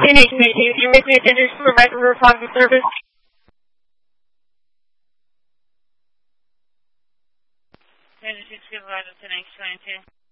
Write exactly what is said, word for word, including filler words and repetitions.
N H B T, can you make me attention supervisor for responsive service? N H B T supervisor to N H twenty-two.